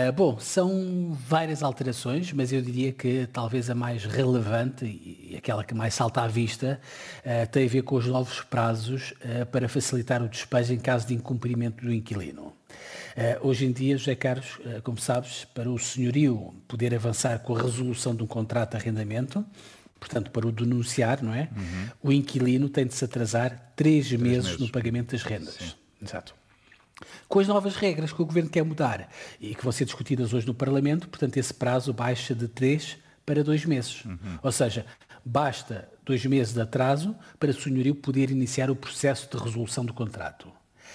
Bom, são várias alterações, mas eu diria que talvez a mais relevante e aquela que mais salta à vista tem a ver com os novos prazos para facilitar o despejo em caso de incumprimento do inquilino. Hoje em dia, José Carlos, como sabes, para o senhorio poder avançar com a resolução de um contrato de arrendamento, portanto, para o denunciar, não é? O inquilino tem de se atrasar 3 meses no pagamento das rendas. Sim. Exato. Com as novas regras que o Governo quer mudar e que vão ser discutidas hoje no Parlamento, portanto, esse prazo baixa de 3 para 2 meses. Ou seja, basta 2 meses de atraso para o senhorio poder iniciar o processo de resolução do contrato.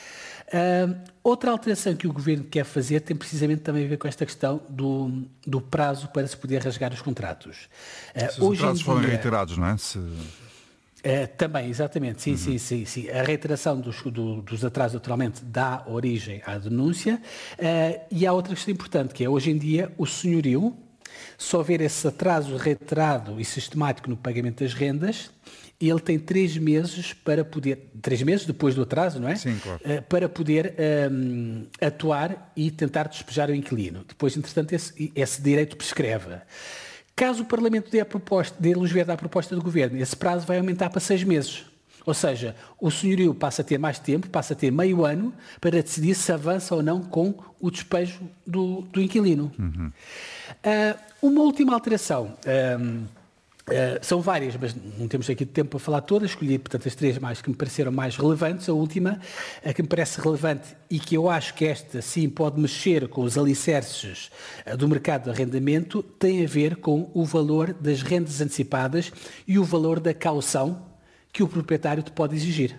Outra alteração que o Governo quer fazer tem precisamente também a ver com esta questão do prazo para se poder rasgar os contratos. Se os prazos forem reiterados, não é? Também, exatamente, sim. A reiteração dos atrasos, naturalmente, dá origem à denúncia. E há outra questão importante, que é, hoje em dia, o senhorio, se houver esse atraso reiterado e sistemático no pagamento das rendas, ele tem 3 meses para poder, 3 meses depois do atraso, não é? Sim, claro. Para poder atuar e tentar despejar o inquilino. Depois, entretanto, esse direito prescreve. Caso o Parlamento dê luz verde à proposta do Governo, esse prazo vai aumentar para 6 meses. Ou seja, o senhorio passa a ter mais tempo, passa a ter meio ano para decidir se avança ou não com o despejo do inquilino. Uma última alteração. São várias, mas não temos aqui tempo para falar todas. Escolhi, portanto, as 3 mais que me pareceram mais relevantes. A última, a que me parece relevante e que eu acho que esta, sim, pode mexer com os alicerces do mercado de arrendamento, tem a ver com o valor das rendas antecipadas e o valor da caução que o proprietário te pode exigir.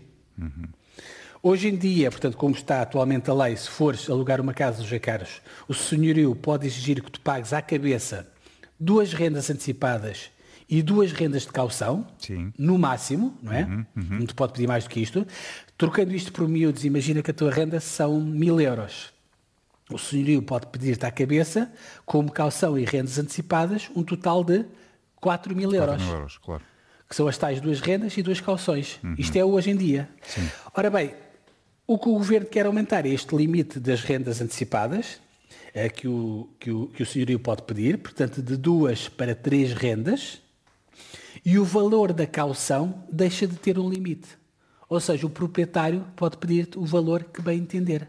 Hoje em dia, portanto, como está atualmente a lei, se fores alugar uma casa, José Carlos, o senhorio pode exigir que tu pagues à cabeça 2 rendas antecipadas e 2 rendas de caução, Sim. no máximo, não é? Não te pode pedir mais do que isto. Trocando isto por miúdos, imagina que a tua renda são 1.000 euros. O senhorio pode pedir-te à cabeça, como caução e rendas antecipadas, um total de 4.000 euros. 4.000 euros, claro. Que são as tais 2 rendas e 2 cauções. Isto é hoje em dia. Sim. Ora bem, o que o Governo quer aumentar é este limite das rendas antecipadas, que o senhorio pode pedir, portanto, de 2 para 3 rendas, e o valor da caução deixa de ter um limite. Ou seja, o proprietário pode pedir-te o valor que bem entender.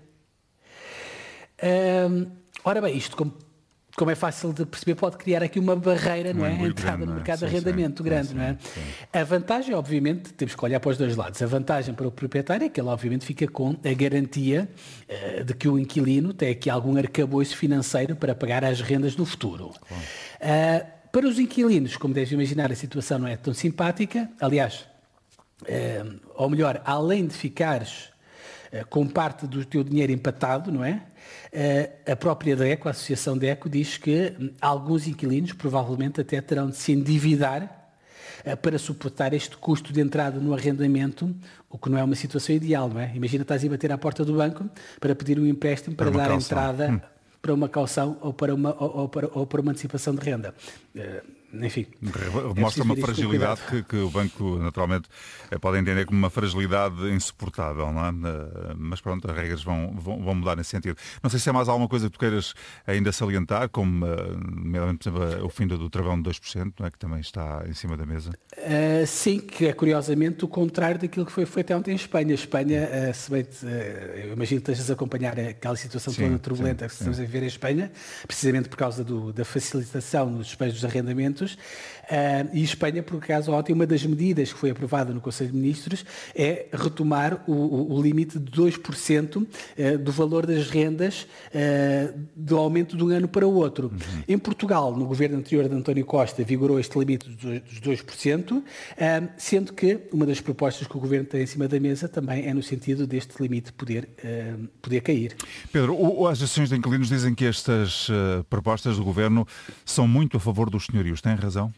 Ora bem, isto como é fácil de perceber, pode criar aqui uma barreira, não é? A entrada no mercado de arrendamento grande, não é? A vantagem, obviamente, temos que olhar para os dois lados. A vantagem para o proprietário é que ele, obviamente, fica com a garantia de que o inquilino tem aqui algum arcabouço financeiro para pagar as rendas no futuro. Para os inquilinos, como deves imaginar, a situação não é tão simpática. Aliás, ou melhor, além de ficares com parte do teu dinheiro empatado, não é? A própria DECO, a Associação DECO, diz que alguns inquilinos provavelmente até terão de se endividar para suportar este custo de entrada no arrendamento, o que não é uma situação ideal, não é? Imagina, estás a bater à porta do banco para pedir um empréstimo para dar entrada para uma caução ou para uma antecipação de renda. Enfim. Mostra uma fragilidade que o banco, naturalmente, pode entender como uma fragilidade insuportável, não é? Mas pronto, as regras vão mudar nesse sentido. Não sei se há mais alguma coisa que tu queiras ainda salientar, como, nomeadamente, o fim do travão de 2%, não é? Que também está em cima da mesa. Sim, que é curiosamente o contrário daquilo que foi feito ontem em Espanha. Espanha, se bem, eu imagino que estejas a acompanhar aquela situação toda turbulenta que estamos a viver em Espanha, precisamente por causa da facilitação dos despejos dos arrendamentos. E Espanha, por acaso, ontem, uma das medidas que foi aprovada no Conselho de Ministros é retomar o limite de 2% do valor das rendas do aumento de um ano para o outro. Em Portugal, no governo anterior de António Costa, vigorou este limite dos 2%, sendo que uma das propostas que o governo tem em cima da mesa também é no sentido deste limite poder cair. Pedro, as associações de inquilinos dizem que estas propostas do governo são muito a favor dos senhorios. Tem razão?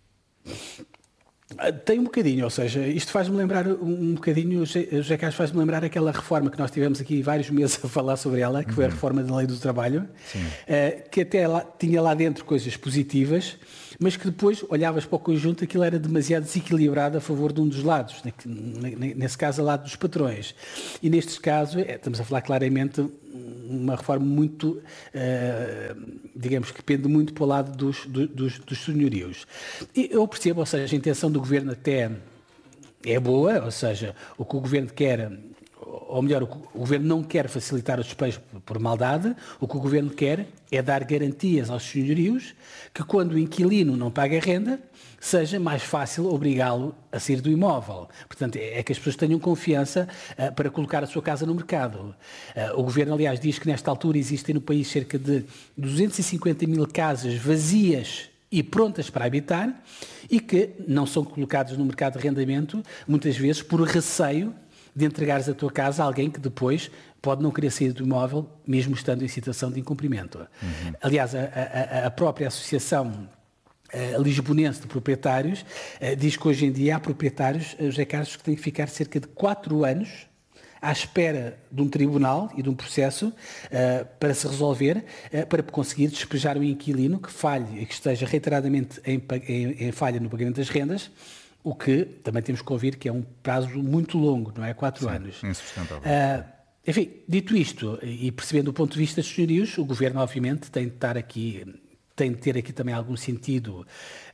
Tem um bocadinho, ou seja, isto faz-me lembrar um bocadinho, José Carlos, faz-me lembrar aquela reforma que nós tivemos aqui vários meses a falar sobre ela, que foi a reforma da Lei do Trabalho, que até tinha lá dentro coisas positivas, mas que depois olhavas para o conjunto, aquilo era demasiado desequilibrado a favor de um dos lados, nesse caso, ao lado dos patrões. E nestes casos, estamos a falar claramente uma reforma muito, digamos que pende muito para o lado dos senhorios. E eu percebo, ou seja, a intenção do Governo até é boa, ou seja, o que o Governo quer, ou melhor, o Governo não quer facilitar o despejo por maldade, o que o Governo quer é dar garantias aos senhorios que quando o inquilino não paga renda, seja mais fácil obrigá-lo a sair do imóvel. Portanto, é que as pessoas tenham confiança para colocar a sua casa no mercado. O Governo, aliás, diz que nesta altura existem no país cerca de 250 mil casas vazias e prontas para habitar e que não são colocadas no mercado de arrendamento, muitas vezes por receio de entregares a tua casa a alguém que depois pode não querer sair do imóvel, mesmo estando em situação de incumprimento. Aliás, a própria Associação Lisbonense de Proprietários diz que hoje em dia há proprietários, José Carlos, que têm que ficar cerca de 4 anos à espera de um tribunal e de um processo para se resolver, para conseguir despejar um inquilino que falhe e que esteja reiteradamente em falha no pagamento das rendas, o que também temos que ouvir que é um prazo muito longo, não é? 4 anos. Insustentável. Enfim, dito isto, e percebendo o ponto de vista dos senhorios, o Governo, obviamente, tem de ter aqui também algum sentido,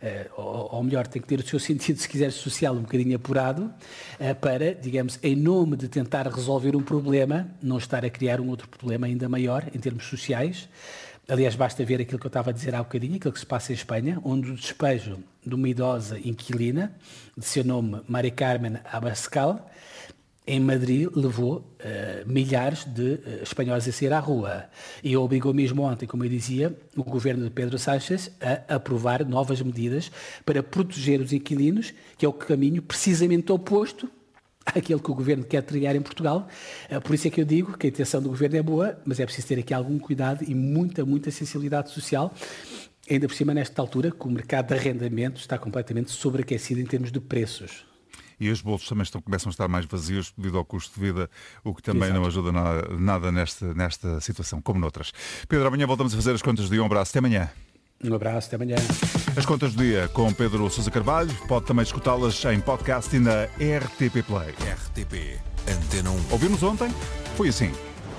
ou melhor, tem que ter o seu sentido, se quiser, social um bocadinho apurado, para, digamos, em nome de tentar resolver um problema, não estar a criar um outro problema ainda maior em termos sociais. Aliás, basta ver aquilo que eu estava a dizer há bocadinho, aquilo que se passa em Espanha, onde o despejo de uma idosa inquilina, de seu nome Mari Carmen Abascal, em Madrid levou milhares de espanhóis a sair à rua e obrigou mesmo ontem, como eu dizia, o governo de Pedro Sánchez a aprovar novas medidas para proteger os inquilinos, que é o caminho precisamente oposto àquele que o governo quer trilhar em Portugal. Por isso é que eu digo que a intenção do governo é boa, mas é preciso ter aqui algum cuidado e muita sensibilidade social, ainda por cima nesta altura que o mercado de arrendamento está completamente sobreaquecido em termos de preços. E os bolsos também começam a estar mais vazios devido ao custo de vida, o que também não ajuda nada nesta situação, como noutras. Pedro, amanhã voltamos a fazer as contas do dia. Um abraço, até amanhã. Um abraço, até amanhã. As contas do dia com Pedro Sousa Carvalho, pode também escutá-las em podcast e na RTP Play. RTP Antena 1. Ouvimos ontem? Foi assim.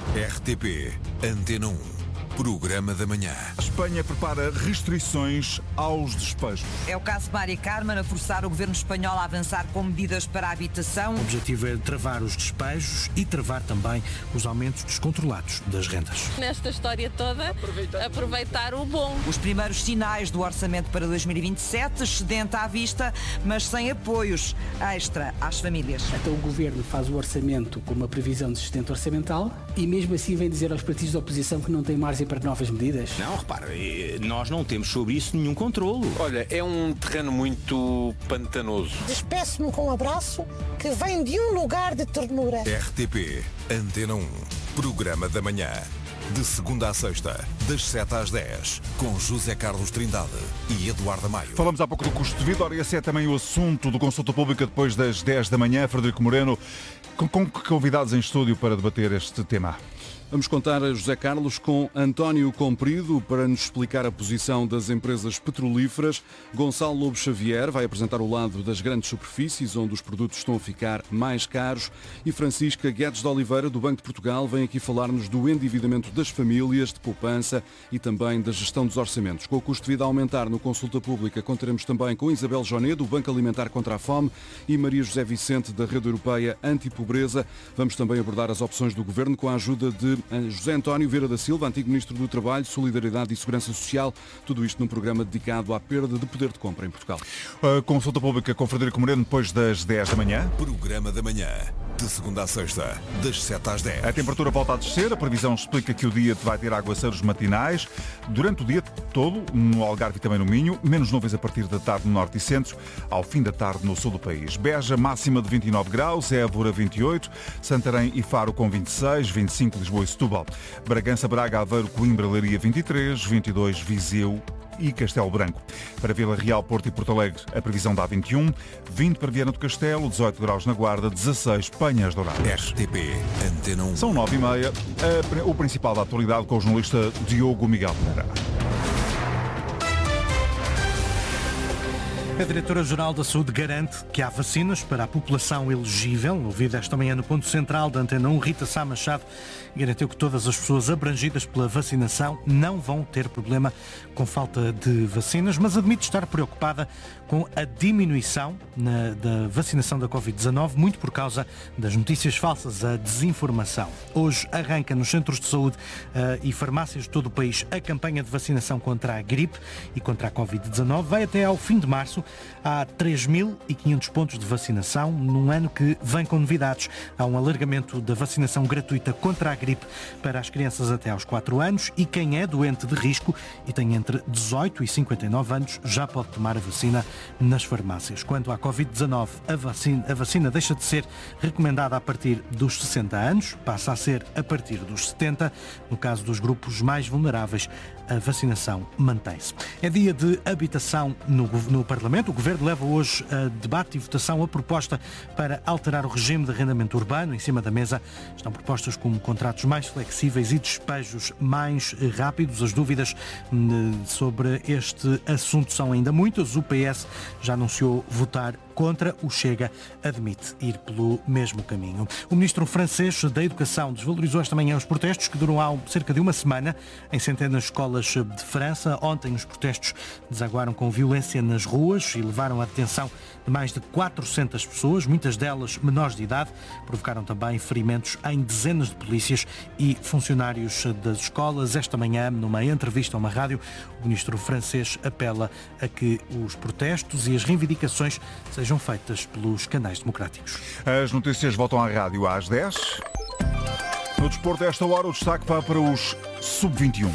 RTP Antena 1. Programa da Manhã. A Espanha prepara restrições aos despejos. É o caso de Mari Carmen a forçar o governo espanhol a avançar com medidas para a habitação. O objetivo é travar os despejos e travar também os aumentos descontrolados das rendas. Nesta história toda, aproveitar o bom. Os primeiros sinais do orçamento para 2027, excedente à vista, mas sem apoios extra às famílias. Então o governo faz o orçamento com uma previsão de excedente orçamental e mesmo assim vem dizer aos partidos da oposição que não tem margem para novas medidas? Não, repare, nós não temos sobre isso nenhum controlo. Olha, é um terreno muito pantanoso. Despeço-me com um abraço que vem de um lugar de ternura. RTP Antena 1. Programa da Manhã. De segunda à sexta, das 7 às 10, com José Carlos Trindade e Eduardo Maio. Falamos há pouco do custo de vida, ora esse é também o assunto do Consulta Pública depois das 10 da manhã. Frederico Moreno, com convidados em estúdio para debater este tema. Vamos contar a José Carlos com António Comprido para nos explicar a posição das empresas petrolíferas. Gonçalo Lobo Xavier vai apresentar o lado das grandes superfícies, onde os produtos estão a ficar mais caros. E Francisca Guedes de Oliveira, do Banco de Portugal, vem aqui falar-nos do endividamento das famílias, de poupança e também da gestão dos orçamentos. Com o custo de vida a aumentar no Consulta Pública, contaremos também com Isabel Joné, do Banco Alimentar contra a Fome, e Maria José Vicente, da Rede Europeia Antipobreza. Vamos também abordar as opções do Governo com a ajuda de José António Vieira da Silva, antigo Ministro do Trabalho, Solidariedade e Segurança Social. Tudo isto num programa dedicado à perda de poder de compra em Portugal. A Consulta Pública com Frederico Moreno depois das 10 da manhã. Programa da Manhã. De segunda à sexta, das 7 às 10. A temperatura volta a descer. A previsão explica que o dia vai ter aguaceiros matinais. Durante o dia todo, no Algarve e também no Minho. Menos nuvens a partir da tarde no norte e centro. Ao fim da tarde no sul do país. Beja, máxima de 29 graus. Évora, 28. Santarém e Faro com 26. 25 Lisboa e Setúbal. Bragança, Braga, Aveiro, Coimbra, Leiria, 23. 22 Viseu e Castelo Branco. Para Vila Real, Porto e Porto Alegre, a previsão dá 21, 20 para Viana do Castelo, 18 graus na Guarda, 16 Penhas Douradas. RTP Antena 1. São 9h30, o principal da atualidade com o jornalista Diogo Miguel Pereira. A Diretora-Geral da Saúde garante que há vacinas para a população elegível. Ouvida esta manhã no ponto central da Antena 1, Rita Sá Machado garantiu que todas as pessoas abrangidas pela vacinação não vão ter problema com falta de vacinas, mas admite estar preocupada com a diminuição da vacinação da Covid-19, muito por causa das notícias falsas, a desinformação. Hoje arranca nos centros de saúde e farmácias de todo o país a campanha de vacinação contra a gripe e contra a Covid-19. Vai até ao fim de março. Há 3.500 pontos de vacinação num ano que vem com novidades. Há um alargamento da vacinação gratuita contra a gripe para as crianças até aos 4 anos e quem é doente de risco e tem entre 18 e 59 anos já pode tomar a vacina nas farmácias. Quanto à Covid-19, a vacina deixa de ser recomendada a partir dos 60 anos, passa a ser a partir dos 70. No caso dos grupos mais vulneráveis, a vacinação mantém-se. É dia de habitação no Parlamento. O Governo leva hoje a debate e votação a proposta para alterar o regime de arrendamento urbano. Em cima da mesa estão propostas como contratos mais flexíveis e despejos mais rápidos. As dúvidas sobre este assunto são ainda muitas. O PS já anunciou votar contra, o Chega admite ir pelo mesmo caminho. O ministro francês da Educação desvalorizou esta manhã os protestos que duram há cerca de uma semana em centenas de escolas de França. Ontem os protestos desaguaram com violência nas ruas e levaram à detenção de mais de 400 pessoas, muitas delas menores de idade. Provocaram também ferimentos em dezenas de polícias e funcionários das escolas. Esta manhã, numa entrevista a uma rádio, o ministro francês apela a que os protestos e as reivindicações sejam feitas pelos canais democráticos. As notícias voltam à rádio às 10. No desporto, esta hora, o destaque vai para os sub-21.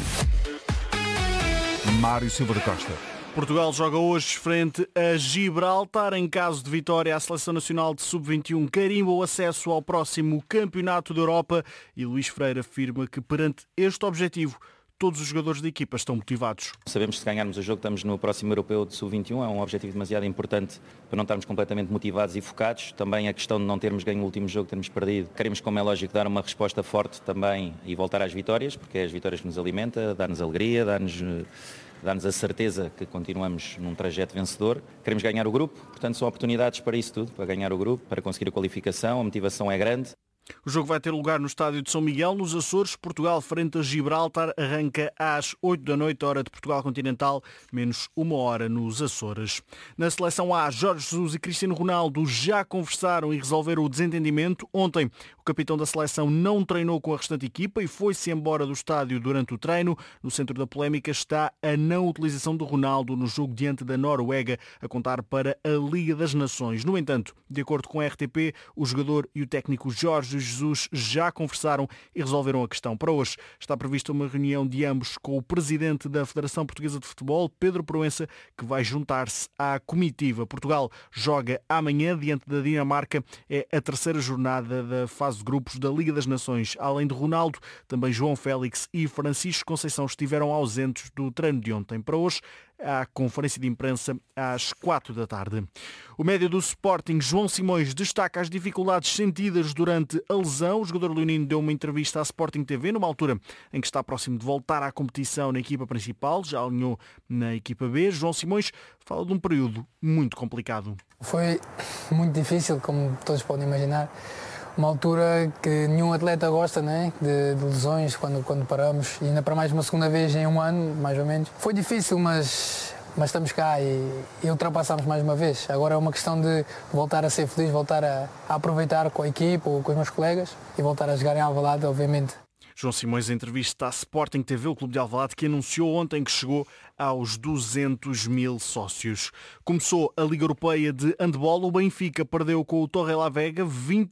Mário Silva da Costa. Portugal joga hoje frente a Gibraltar. Em caso de vitória, a Seleção Nacional de Sub-21 carimba o acesso ao próximo Campeonato da Europa e Luís Freire afirma que perante este objetivo todos os jogadores da equipa estão motivados. Sabemos que se ganharmos o jogo estamos no próximo Europeu de Sub-21, é um objetivo demasiado importante para não estarmos completamente motivados e focados. Também a questão de não termos ganho o último jogo, termos perdido. Queremos, como é lógico, dar uma resposta forte também e voltar às vitórias, porque é as vitórias que nos alimenta, dá-nos alegria, dá-nos a certeza que continuamos num trajeto vencedor. Queremos ganhar o grupo, portanto são oportunidades para isso tudo, para ganhar o grupo, para conseguir a qualificação, a motivação é grande. O jogo vai ter lugar no estádio de São Miguel, nos Açores. Portugal frente a Gibraltar arranca às 8 da noite, hora de Portugal continental, menos 1 hora nos Açores. Na seleção A, Jorge Jesus e Cristiano Ronaldo já conversaram e resolveram o desentendimento. Ontem, o capitão da seleção não treinou com a restante equipa e foi-se embora do estádio durante o treino. No centro da polémica está a não utilização de Ronaldo no jogo diante da Noruega, a contar para a Liga das Nações. No entanto, de acordo com a RTP, o jogador e o técnico Jorge Jesus já conversaram e resolveram a questão. Para hoje está prevista uma reunião de ambos com o presidente da Federação Portuguesa de Futebol, Pedro Proença, que vai juntar-se à comitiva. Portugal joga amanhã diante da Dinamarca. É a terceira jornada da fase de grupos da Liga das Nações. Além de Ronaldo, também João Félix e Francisco Conceição estiveram ausentes do treino de ontem. Para hoje, à conferência de imprensa às 4 da tarde. O médio do Sporting, João Simões, destaca as dificuldades sentidas durante a lesão. O jogador leonino deu uma entrevista à Sporting TV numa altura em que está próximo de voltar à competição na equipa principal, já alinhou na equipa B. João Simões fala de um período muito complicado. Foi muito difícil, como todos podem imaginar. Uma altura que nenhum atleta gosta, né? de lesões quando paramos, e ainda para mais uma segunda vez em um ano, mais ou menos. Foi difícil, mas estamos cá e ultrapassamos mais uma vez. Agora é uma questão de voltar a ser feliz, voltar a aproveitar com a equipe ou com os meus colegas e voltar a jogar em Alvalade, obviamente. João Simões, em entrevista à Sporting TV, o clube de Alvalade, que anunciou ontem que chegou aos 200 mil sócios. Começou a Liga Europeia de Handball. O Benfica perdeu com o Torrelavega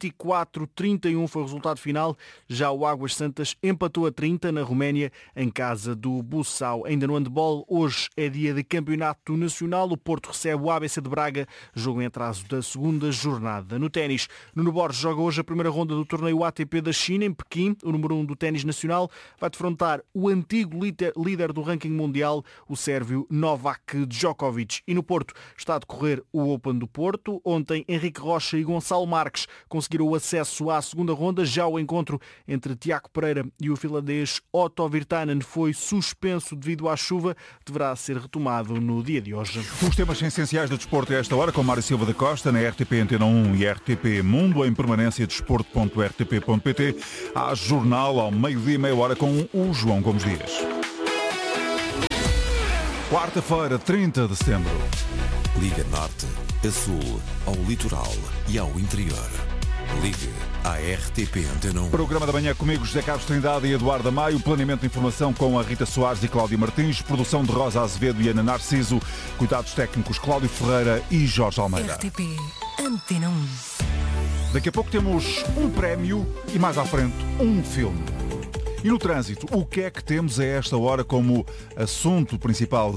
24-31 foi o resultado final. Já o Águas Santas empatou a 30 na Roménia, em casa do Bussau. Ainda no handball, hoje é dia de campeonato nacional. O Porto recebe o ABC de Braga, jogo em atraso da segunda jornada. No ténis, Nuno Borges joga hoje a primeira ronda do torneio ATP da China, em Pequim. O número 1 do ténis ténis nacional, vai defrontar o antigo líder do ranking mundial, o sérvio Novak Djokovic. E no Porto está a decorrer o Open do Porto. Ontem, Henrique Rocha e Gonçalo Marques conseguiram o acesso à segunda ronda. Já o encontro entre Tiago Pereira e o finlandês Otto Virtanen foi suspenso devido à chuva. Deverá ser retomado no dia de hoje. Os temas essenciais do desporto a esta hora, com Mário Silva da Costa, na RTP Antena 1 e RTP Mundo, em permanência desporto.rtp.pt. Há jornal ao meio-dia e meia hora com o João Gomes Dias. Quarta-feira, 30 de setembro. Liga Norte, a Sul, ao Litoral e ao Interior. Ligue à RTP Antena 1. Programa da manhã comigo, José Carlos Trindade e Eduardo Amaio. Planeamento de informação com a Rita Soares e Cláudia Martins. Produção de Rosa Azevedo e Ana Narciso. Cuidados técnicos Cláudio Ferreira e Jorge Almeida. RTP Antena 1. Daqui a pouco temos um prémio e mais à frente um filme. E no trânsito, o que é que temos a esta hora como assunto principal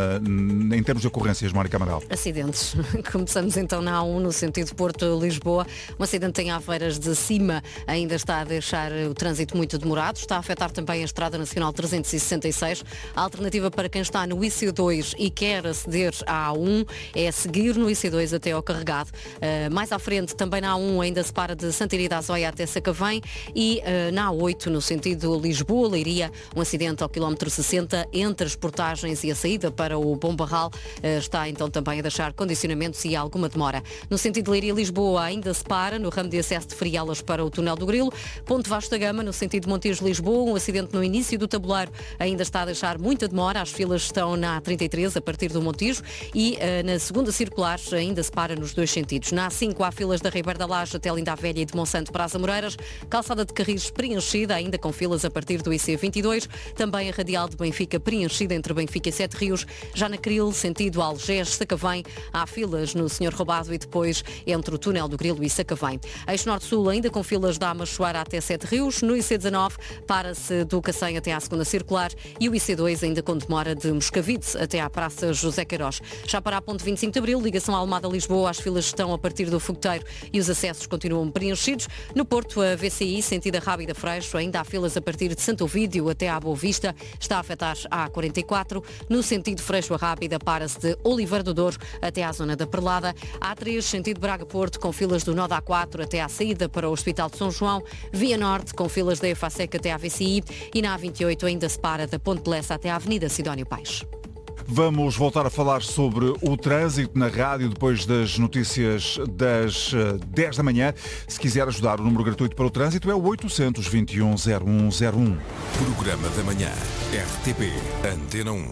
em termos de ocorrências, Mónica Amaral? Acidentes. Começamos então na A1, no sentido Porto-Lisboa. Um acidente em Aveiras de Cima ainda está a deixar o trânsito muito demorado. Está a afetar também a Estrada Nacional 366. A alternativa para quem está no IC2 e quer aceder à A1 é seguir no IC2 até ao carregado. Mais à frente, também na A1, ainda se para de Santa Iria da Azóia até Sacavém. E na A8, no sentido Lisboa-Leiria, um acidente ao quilómetro 60 entre as portagens e a saída para o Bom Barral está então também a deixar condicionamentos e alguma demora. No sentido Leiria-Lisboa ainda se para no ramo de acesso de Frielas para o Túnel do Grilo. Ponte Vasco da Gama, no sentido Montijo-Lisboa, um acidente no início do tabuleiro ainda está a deixar muita demora. As filas estão na A33 a partir do Montijo e na segunda circular ainda se para nos dois sentidos. Na A5 há filas da Ribeira da Laje até Linda a Velha e de Monsanto para as Amoreiras. Calçada de Carris preenchida ainda com filas a partir do IC22, também a radial de Benfica preenchida entre Benfica e Sete Rios. Já na Cril, sentido Algés, Sacavém, há filas no Senhor Roubado e depois entre o Túnel do Grilo e Sacavém. Eixo Norte-Sul ainda com filas da Amachoara até Sete Rios. No IC19 para-se do Cacém até à segunda circular e o IC2 ainda com demora de Moscavide até à Praça José Queiroz. Já para a ponte 25 de Abril, ligação à Almada-Lisboa, as filas estão a partir do Fogoteiro e os acessos continuam preenchidos. No Porto, a VCI, sentido Rábida Freixo, ainda há filas a partir de Santo Ovídio até à Boa Vista, está a afetar a A44. No sentido Freixo a Rábida, para-se de Oliveira do Douro até à zona da Perlada. A3, sentido Braga-Porto, com filas do nó da A4 até à saída para o Hospital de São João. Via Norte, com filas da EFASEC até à VCI. E na A28 ainda se para da Ponte de Lessa até à Avenida Sidónio Paes. Vamos voltar a falar sobre o trânsito na rádio depois das notícias das 10 da manhã. Se quiser ajudar, o número gratuito para o trânsito é o 800-21-0101. Programa da manhã. RTP Antena 1.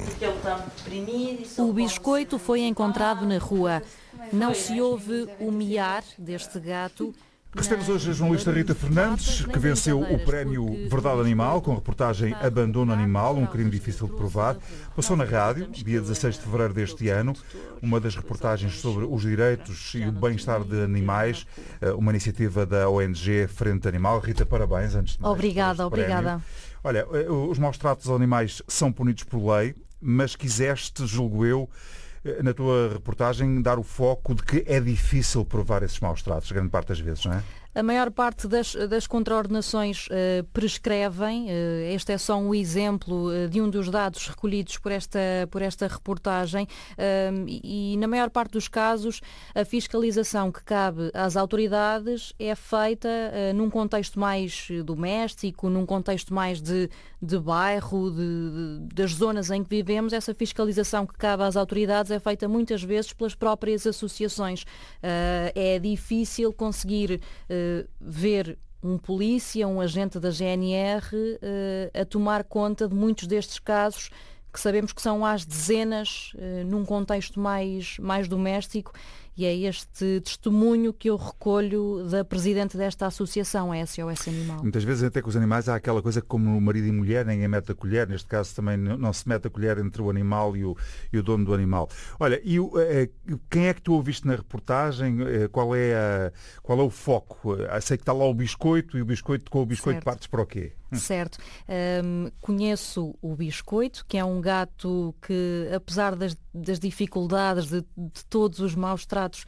O biscoito foi encontrado na rua. Não se ouve o miar deste gato. Recebemos hoje a jornalista Rita Fernandes, que venceu o prémio Verdade Animal, com a reportagem Abandono Animal, um crime difícil de provar. Passou na rádio, dia 16 de fevereiro deste ano, uma das reportagens sobre os direitos e o bem-estar de animais, uma iniciativa da ONG Frente Animal. Rita, parabéns, antes de mais. Obrigada. Olha, os maus-tratos aos animais são punidos por lei, mas quiseste, julgo eu, na tua reportagem, dar o foco de que é difícil provar esses maus-tratos, grande parte das vezes, não é? A maior parte das contraordenações prescrevem. Este é só um exemplo de um dos dados recolhidos por esta reportagem e na maior parte dos casos a fiscalização que cabe às autoridades é feita num contexto mais doméstico, num contexto mais de bairro, das zonas em que vivemos. Essa fiscalização que cabe às autoridades é feita muitas vezes pelas próprias associações. É difícil conseguir ver um polícia, um agente da GNR a tomar conta de muitos destes casos que sabemos que são às dezenas num contexto mais doméstico. E é este testemunho que eu recolho da presidente desta associação, a SOS Animal. Muitas vezes até com os animais há aquela coisa como marido e mulher, ninguém mete a colher. Neste caso também não se mete a colher entre o animal e o dono do animal. Olha, e quem é que tu ouviste na reportagem? Qual é o foco? Sei que está lá o biscoito, e com o biscoito partes para o quê? Certo. Conheço o biscoito, que é um gato que, apesar das dificuldades, de todos os maus tratos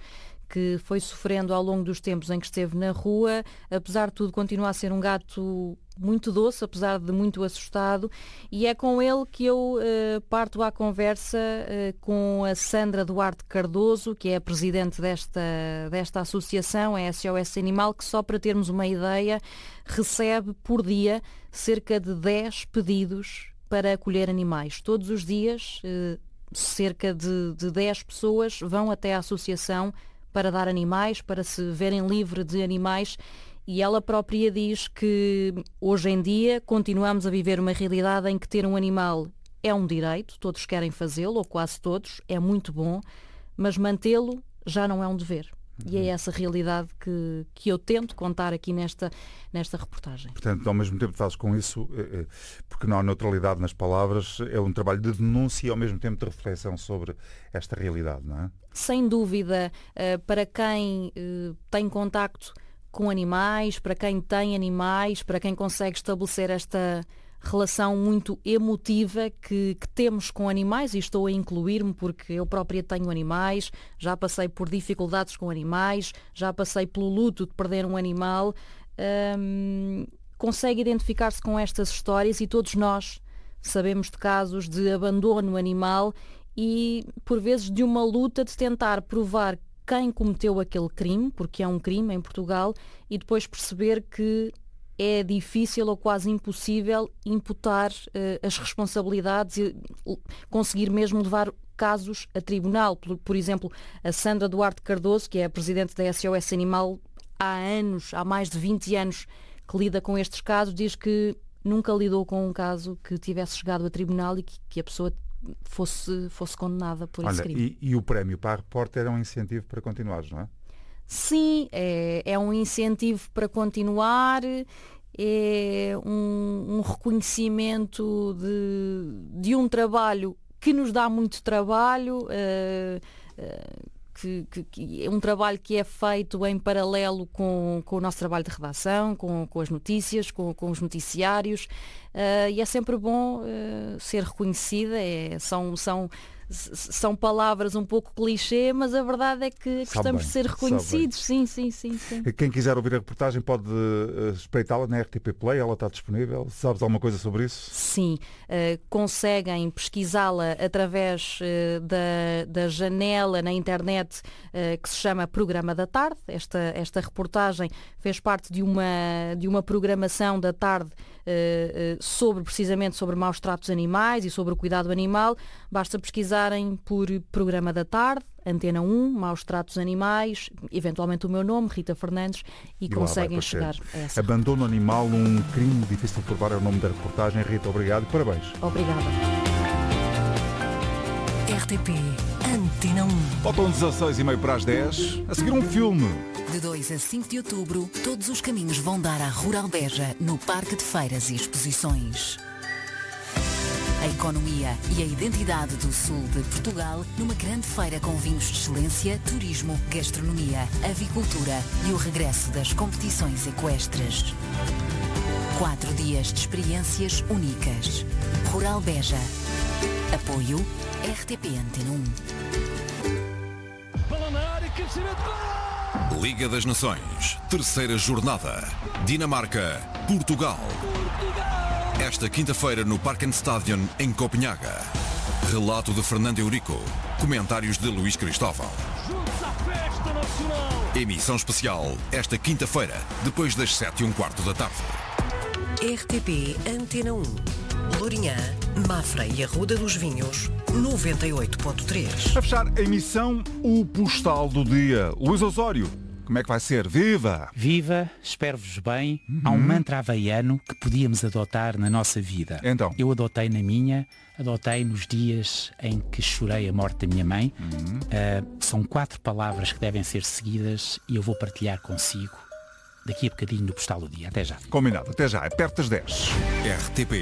que foi sofrendo ao longo dos tempos em que esteve na rua. Apesar de tudo, continua a ser um gato muito doce, apesar de muito assustado, e é com ele que eu parto à conversa com a Sandra Duarte Cardoso, que é a presidente desta associação, a SOS Animal, que, só para termos uma ideia, recebe por dia cerca de 10 pedidos para acolher animais. Todos os dias, cerca de 10 pessoas vão até à associação para dar animais, para se verem livre de animais. E ela própria diz que hoje em dia continuamos a viver uma realidade em que ter um animal é um direito, todos querem fazê-lo, ou quase todos, é muito bom, mas mantê-lo já não é um dever. E é essa realidade que eu tento contar aqui nesta reportagem. Portanto, ao mesmo tempo que fazes com isso, porque não há neutralidade nas palavras, é um trabalho de denúncia e ao mesmo tempo de reflexão sobre esta realidade, não é? Sem dúvida, para quem tem contacto com animais, para quem tem animais, para quem consegue estabelecer esta relação muito emotiva que temos com animais, e estou a incluir-me porque eu própria tenho animais, já passei por dificuldades com animais, já passei pelo luto de perder um animal, consegue identificar-se com estas histórias, e todos nós sabemos de casos de abandono animal e, por vezes, de uma luta de tentar provar quem cometeu aquele crime, porque é um crime em Portugal, e depois perceber que é difícil ou quase impossível imputar as responsabilidades e conseguir mesmo levar casos a tribunal. Por exemplo, a Sandra Duarte Cardoso, que é a presidente da SOS Animal há mais de 20 anos que lida com estes casos, diz que nunca lidou com um caso que tivesse chegado a tribunal e que a pessoa fosse condenada por esse crime. E o prémio para a repórter é um incentivo para continuares, não é? Sim, é um incentivo para continuar, é um reconhecimento de um trabalho que nos dá muito trabalho, que é um trabalho que é feito em paralelo com o nosso trabalho de redação, com as notícias, com os noticiários, e é sempre bom ser reconhecida. São palavras um pouco clichê, mas a verdade é que gostamos de ser reconhecidos. Sim. Quem quiser ouvir a reportagem pode espreitá-la na RTP Play, ela está disponível. Sabes alguma coisa sobre isso? Sim, conseguem pesquisá-la através da janela na internet que se chama Programa da Tarde. Esta reportagem fez parte de uma programação da tarde precisamente sobre maus tratos animais e sobre o cuidado animal. Basta pesquisarem por Programa da Tarde, Antena 1, Maus Tratos Animais, eventualmente o meu nome, Rita Fernandes, e conseguem chegar a essa. Abandono animal, um crime difícil de provar, é o nome da reportagem. Rita, obrigado e parabéns. Obrigada. RTP Antena 1. Faltam 16h30 para as 10. A seguir um filme. De 2 a 5 de outubro, todos os caminhos vão dar à Rural Beja, no Parque de Feiras e Exposições. A economia e a identidade do sul de Portugal numa grande feira com vinhos de excelência, turismo, gastronomia, avicultura e o regresso das competições equestres. 4 dias de experiências únicas. Rural Beja. Apoio RTP Antena 1. Bola na área, cabeceamento. Liga das Nações, terceira jornada. Dinamarca, Portugal. Esta quinta-feira no Parkenstadion, em Copenhaga. Relato de Fernando Eurico. Comentários de Luís Cristóvão. Emissão especial esta quinta-feira, depois das 7h15 da tarde. RTP Antena 1. Lourinhã, Mafra e Arruda dos Vinhos, 98.3. A fechar a emissão, o postal do dia. Luís Osório, como é que vai ser? Viva! Viva, espero-vos bem. Há um mantra havaiano que podíamos adotar na nossa vida. Então? Eu adotei na minha, adotei nos dias em que chorei a morte da minha mãe. São 4 palavras que devem ser seguidas e eu vou partilhar consigo daqui a bocadinho no postal do dia. Até já. Combinado, até já. É perto das 10. RTP